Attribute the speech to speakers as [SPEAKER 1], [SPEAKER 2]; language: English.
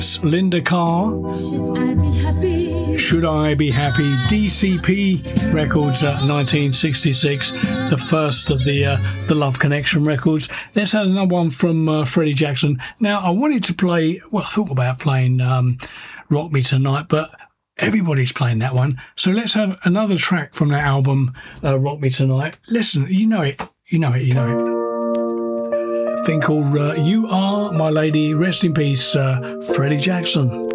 [SPEAKER 1] Linda Carr. Should I Be Happy? DCP Records, 1966, the first of the Love Connection records. Let's have another one from Freddie Jackson. Now, I wanted to play, well, I thought about playing Rock Me Tonight, but everybody's playing that one. So let's have another track from that album, Rock Me Tonight. Listen, you know it. A thing called You Are My Lady. Rest in peace, Freddie Jackson.